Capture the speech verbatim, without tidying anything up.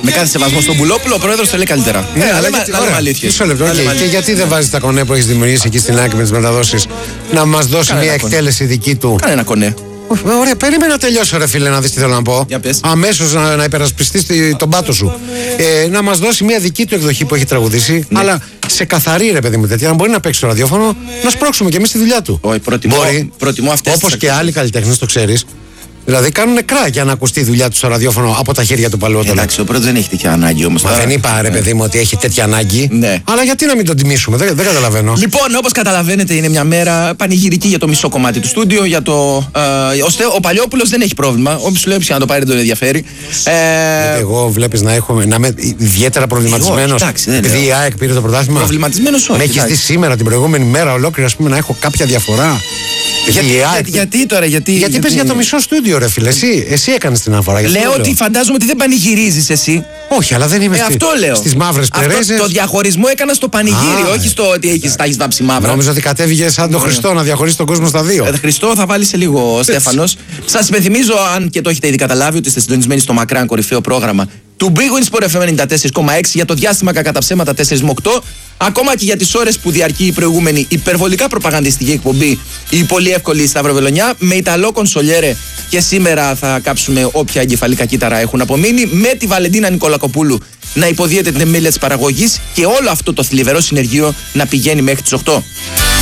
Με κάθε σεβασμό στον Πουλόπουλο, ο πρόεδρος το λέει καλύτερα. Ναι, ε, αλλά λέμε, γιατί, να λέμε αλήθειες. μισό λεπτό, και, και γιατί δεν βάζει τα κονέ που έχει δημιουργήσει εκεί στην άκρη με τις μεταδόσεις να μας δώσει Κάνε μια ένα κονέ. εκτέλεση δική του? Κάνε ένα κονέ. Ωραία, περίμενα να τελειώσω, ρε φίλε, να δεις τι θέλω να πω. Αμέσως να, να υπερασπιστείς τον πάτο σου. Ε, να μας δώσει μια δική του εκδοχή που έχει τραγουδήσει, ναι. αλλά σε καθαρή, ρε παιδί μου, τέτοια. Να μπορεί να παίξει το ραδιόφωνο, να σπρώξουμε κι εμείς τη δουλειά του. Όχι, προτιμώ, προτιμώ αυτές. Όπως και άλλοι καλλιτέχνες, το ξέρεις. Δηλαδή κάνουν νεκρά για να ακουστεί η δουλειά του στο ραδιόφωνο από τα χέρια του Παλαιότολου. Εντάξει, ο πρώτος δεν έχει τέτοια ανάγκη όμως. Μα τώρα... δεν είπα, ρε παιδί μου, ότι έχει τέτοια ανάγκη. Ναι. Αλλά γιατί να μην τον τιμήσουμε, δεν, δεν καταλαβαίνω. Λοιπόν, όπως καταλαβαίνετε, είναι μια μέρα πανηγυρική για το μισό κομμάτι του στούντιο. Για το, ε, ώστε ο Παλιόπουλος δεν έχει πρόβλημα. Όποιος σου λέει να το πάρει δεν τον ενδιαφέρει. Ε, εγώ βλέπεις να, έχω, να είμαι ιδιαίτερα προβληματισμένος. Επειδή η ΑΕΚ πήρε το πρωτάθλημα. Προβληματισμένος όχι. Με έχεις δει σήμερα την προηγούμενη μέρα ολόκληρα, ας πούμε, να έχω κάποια διαφορά. Γιατί, για, για, γιατί τώρα, γιατί. Γιατί, γιατί πες για το μισό στούντιο, ρε φίλε. Εσύ, εσύ έκανες την αναφορά. Λέω ότι φαντάζομαι ότι δεν πανηγυρίζεις εσύ. Όχι, αλλά δεν είμαι ε, στη, αυτό λέω. Στις μαύρες περέζες. Το διαχωρισμό έκανα στο πανηγύρι, όχι στο ότι έχεις, τα έχεις βάψει μαύρα. Νόμιζα ότι κατέβηκε σαν τον Χριστό να διαχωρίσει τον κόσμο στα δύο. Ε, Χριστό θα βάλει σε λίγο ο Στέφανος. Σας υπενθυμίζω, αν και το έχετε ήδη καταλάβει, ότι είστε συντονισμένοι στο μακράν κορυφαίο πρόγραμμα του Big Win Sport εφ εμ ενενήντα τέσσερα κόμμα έξι για το διάστημα κακά τα ψέματα τέσσερα με οκτώ. Ακόμα και για τις ώρες που διαρκεί η προηγούμενη υπερβολικά προπαγανδιστική εκπομπή, η πολύ εύκολη Σταύρο Βελονιά, με Ιταλό Κονσολιέρε, και σήμερα θα κάψουμε όποια εγκεφαλικά κύτταρα έχουν απομείνει, με τη Βαλεντίνα Νικολακοπούλου να υποδίεται την εμέλεια της παραγωγής και όλο αυτό το θλιβερό συνεργείο να πηγαίνει μέχρι τις οκτώ.